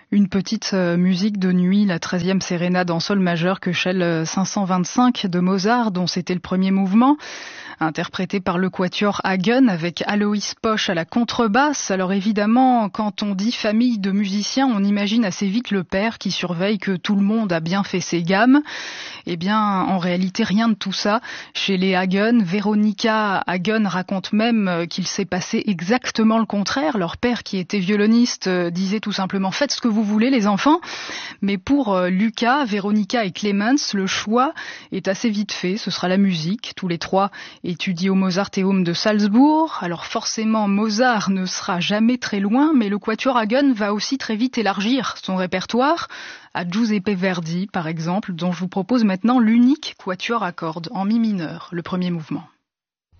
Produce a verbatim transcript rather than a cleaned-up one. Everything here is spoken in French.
Une petite euh, musique de nuit, la treizième sérénade en sol majeur Köchel cinq cent vingt-cinq de Mozart, dont c'était le premier mouvement, interprété par le quatuor Hagen avec Alois Posch à la contrebasse. Alors évidemment, quand on dit famille de musiciens, on imagine assez vite le père qui surveille que tout le monde a bien fait ses gammes. Eh bien, en réalité, rien de tout ça. Chez les Hagen, Veronica Hagen raconte même qu'il s'est passé exactement le contraire. Leur père, qui était violoniste, disait tout simplement « Faites ce que vous voulez, les enfants ». Mais pour Lucas, Veronica et Clemens, le choix est assez vite fait. Ce sera la musique. Tous les trois étudient au Mozarteum de Salzbourg. Alors forcément, Mozart ne sera jamais très loin, mais le quatuor Hagen va aussi très vite élargir son répertoire à Giuseppe Verdi, par exemple, dont je vous propose maintenant l'unique quatuor à cordes en mi mineur, le premier mouvement.